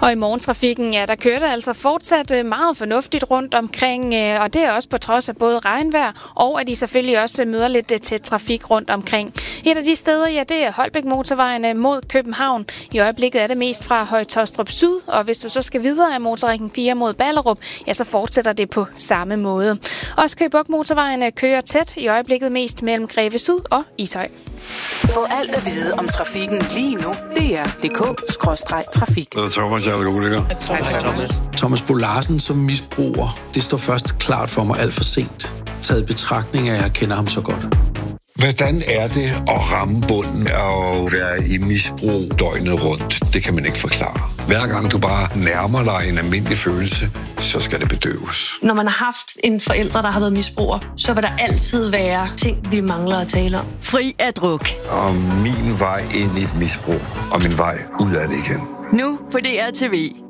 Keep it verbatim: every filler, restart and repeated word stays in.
Og i morgentrafikken, ja, der kører det altså fortsat meget fornuftigt rundt omkring, og det er også på trods af både regnvejr, og at de selvfølgelig også møder lidt tæt trafik rundt omkring. Et af de steder, ja, det er Holbæk Motorvejen mod København. I øjeblikket er det mest fra Høje Taastrup Syd, og hvis du så skal videre af motorringen fire mod Ballerup, ja, så fortsætter det på samme måde. Også Køge Bugt Motorvejen kører tæt, i øjeblikket mest mellem Greve Syd og Ishøj. Få alt at vide om trafikken lige nu. D R punktum d k skråstreg trafik. Det er Thomas, jeg er alkoholiker. Thomas Bo Larsen som misbruger, det står først klart for mig alt for sent. Taget i betragtning af, at jeg kender ham så godt. Hvordan er det at ramme bunden og være i misbrug døgnet rundt? Det kan man ikke forklare. Hver gang du bare nærmer dig en almindelig følelse, så skal det bedøves. Når man har haft en forælder, der har været misbruger, så vil der altid være ting, vi mangler at tale om. Fri af druk. Og min vej ind i et misbrug, og min vej ud af det igen. Nu på D R T V.